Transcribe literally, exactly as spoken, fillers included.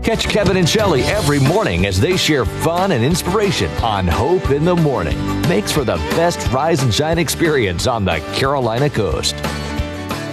Catch Kevin and Shelley every morning as they share fun and inspiration on Hope in the Morning. Makes for the best rise and shine experience on the Carolina Coast.